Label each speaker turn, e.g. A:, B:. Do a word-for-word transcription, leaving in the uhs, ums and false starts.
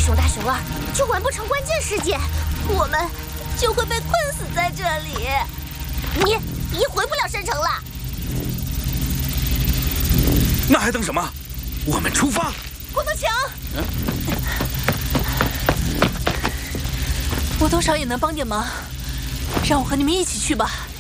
A: 熊大、熊二就完不成关键事件，我们就会被困死在这里。你你回不了山城了。
B: 那还等什么？我们出发！
A: 光头强，
B: 嗯，
C: 我多少也能帮点忙，让我和你们一起去吧。